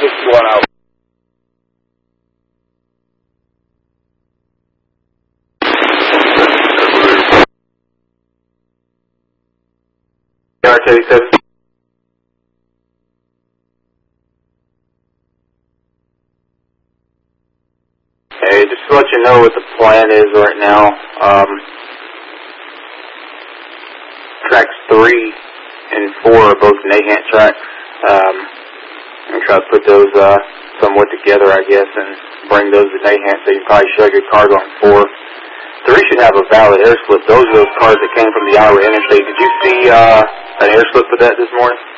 61 out. R37. Hey, just to let you know what the plan is right now. Tracks 3 and 4 are both Nahant tracks. I'm going to try to put those somewhat together, I guess, and bring those to Nahant so you can probably show your cars on 4. 3 should have a valid air slip. Those are those cars that came from the Iowa Interstate. Did you see an air slip for that this morning?